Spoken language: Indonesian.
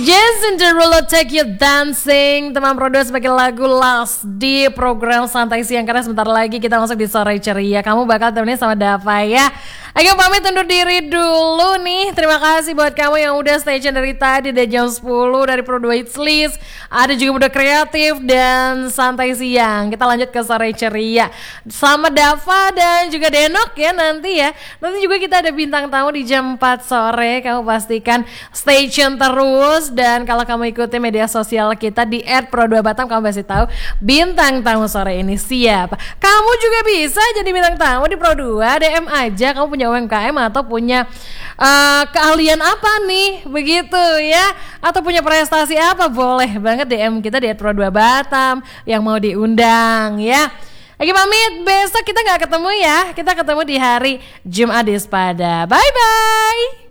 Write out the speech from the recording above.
Jason Derulo Take You Dancing, teman Pro2 sebagai lagu last di program Santai Siang. Karena sebentar lagi kita masuk di Sore Ceria. Kamu bakal temenin sama Dava ya. Ayo pamit undur diri dulu nih. Terima kasih buat kamu yang udah stay tune dari tadi, dari jam 10 dari Pro2 Hits List. Ada juga Muda Kreatif dan Santai Siang. Kita lanjut ke Sore Ceria sama Dava dan juga Denok ya nanti ya. Nanti juga kita ada bintang tamu di jam 4 sore. Kamu pastikan stay tune terus. Dan kalau kamu ikuti media sosial kita di @pro2batam, kamu pasti tahu bintang tamu sore ini siapa. Kamu juga bisa jadi bintang tamu di Pro2. DM aja kamu punya UMKM atau punya keahlian apa nih, begitu ya, atau punya prestasi apa, boleh banget DM kita di @pro2batam yang mau diundang ya. Lagi pamit, besok kita nggak ketemu ya, kita ketemu di hari Jumat di Sepada. Bye bye.